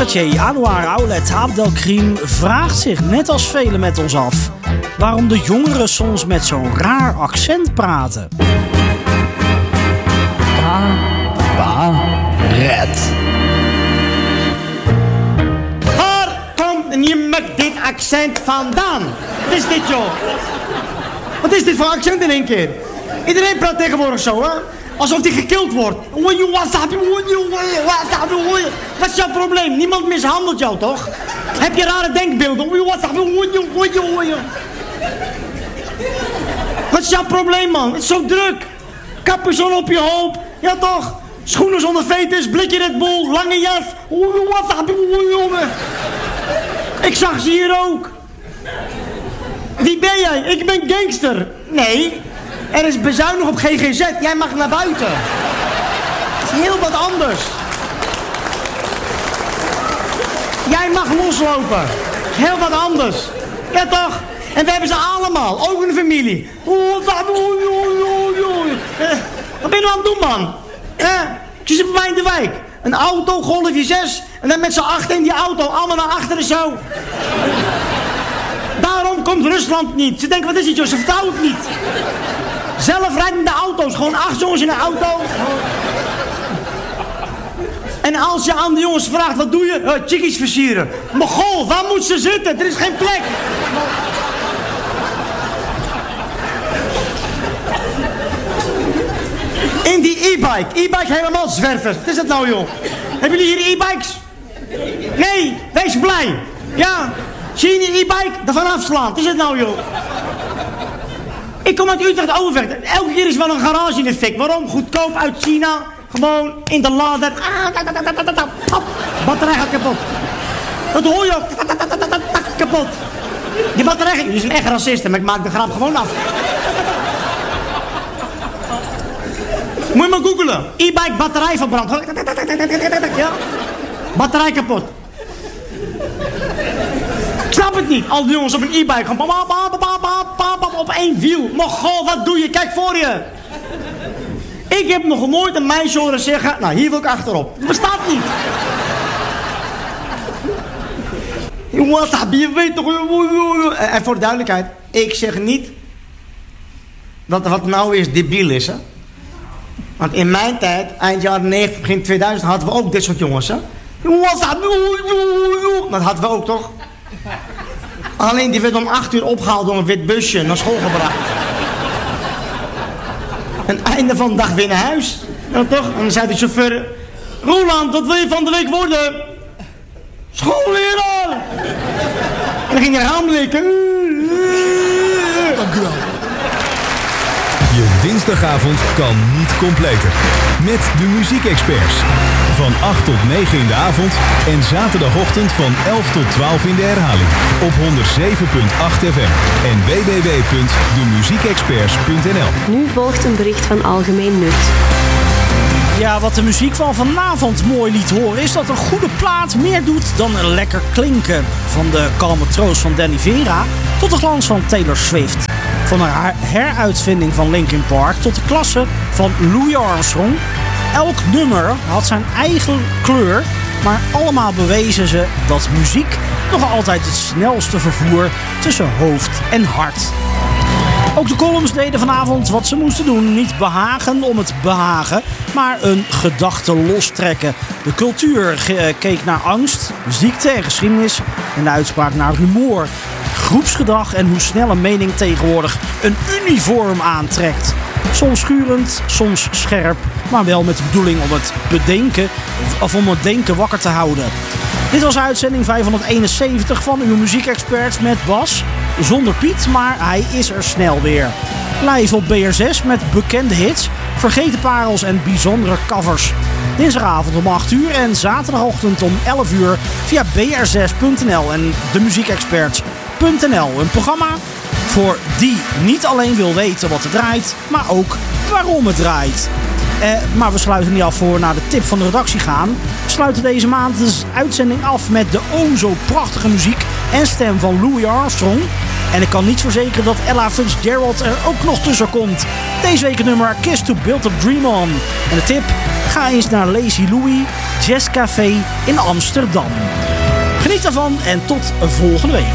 Cabaretier Anouar Aulet Abdelkrim vraagt zich net als velen met ons af waarom de jongeren soms met zo'n raar accent praten. Cabaret. Waar komt je met dit accent vandaan? Wat is dit, joh? Wat is dit voor accent in één keer? Iedereen praat tegenwoordig zo, hè? Alsof hij gekild wordt. Wat is jouw probleem? Niemand mishandelt jou, toch? Heb je rare denkbeelden? Wat is jouw probleem, man? Het is zo druk. Capuchon op je hoofd. Ja, toch? Schoenen zonder veters, blikje Red Bull, lange jas. Ik zag ze hier ook. Wie ben jij? Ik ben gangster. Nee, er is bezuinig op GGZ. Jij mag naar buiten. Dat is heel wat anders. Jij mag loslopen. Heel wat anders. Ja toch? En we hebben ze allemaal. Ook in de familie. Wat ben je nou aan het doen, man? Ik zie ze bij mij in de wijk. Een auto, golfje 6. En dan met z'n achter in die auto. Allemaal naar achteren zo. Daarom komt Rusland niet. Ze denken, wat is dit, joh? Ze vertrouwen het niet. Zelfrijdende auto's. Gewoon 8 jongens in een auto. En als je aan de jongens vraagt, wat doe je? Chickies versieren. Mogol, waar moet ze zitten? Er is geen plek. In die e-bike. E-bike helemaal zwervers. Wat is dat nou, joh? Hebben jullie hier e-bikes? Nee, wees blij. Ja, zie je die e-bike? Ervan afslaan. Wat is het nou, joh? Ik kom uit Utrecht Overvecht. Elke keer is wel een garage in de fik. Waarom? Goedkoop uit China. Gewoon in de lader. Batterij gaat kapot. Dat hoor je ook. Kapot. Die batterij... Jullie zijn echt racisten, maar ik maak de grap gewoon af. Moet je maar googelen. E-bike batterij verbrand. Ja. Batterij kapot. Ik snap het niet. Al die jongens op een e-bike. Op één wiel. Mogol, wat doe je? Kijk voor je. Ik heb nog nooit een meisje horen zeggen... Nou, hier wil ik achterop. Dat bestaat niet. Jongens, je weet toch... En voor de duidelijkheid. Ik zeg niet... dat wat nou is debiel is, hè. Want in mijn tijd, eind jaren 90, begin 2000... hadden we ook dit soort jongens, hè. Dat hadden we ook, toch? Alleen die werd om 8 uur opgehaald door een wit busje... naar school gebracht. En einde van de dag weer naar huis. Ja, toch? En dan zei de chauffeur... Roland, wat wil je van de week worden? Schoolleraar! En dan ging hij raam likken. Dank u wel. Je dinsdagavond kan niet completer. Met de muziekexperts. Van 8 tot 9 in de avond en zaterdagochtend van 11 tot 12 in de herhaling. Op 107.8 FM en www.demuziekexperts.nl. Nu volgt een bericht van Algemeen Nut. Ja, wat de muziek van vanavond mooi liet horen is dat een goede plaat meer doet dan een lekker klinken. Van de kalme troost van Danny Vera tot de glans van Taylor Swift. Van haar heruitvinding van Linkin Park tot de klasse van Louis Armstrong. Elk nummer had zijn eigen kleur, maar allemaal bewezen ze dat muziek nog altijd het snelste vervoer tussen hoofd en hart. Ook de columns deden vanavond wat ze moesten doen. Niet behagen om het behagen, maar een gedachte lostrekken. De cultuur keek naar angst, ziekte en geschiedenis en de uitspraak naar humor. Groepsgedrag en hoe snel een mening tegenwoordig een uniform aantrekt. Soms schurend, soms scherp, maar wel met de bedoeling om het bedenken of om het denken wakker te houden. Dit was uitzending 571 van uw muziekexpert met Bas. Zonder Piet, maar hij is er snel weer. Live op BR6 met bekende hits, vergeten parels en bijzondere covers. Dinsdagavond om 8 uur en zaterdagochtend om 11 uur via br6.nl en demuziekexperts.nl. Een programma voor die niet alleen wil weten wat er draait, maar ook waarom het draait. Maar we sluiten niet af voor naar de tip van de redactie gaan. We sluiten deze maand de uitzending af met de zo prachtige muziek en stem van Louis Armstrong. En ik kan niet verzekeren dat Ella Fitzgerald er ook nog tussen komt. Deze week het nummer Kiss to Build a Dream On. En de tip, Ga eens naar Lazy Louie Jazz Café in Amsterdam. Geniet ervan en tot volgende week.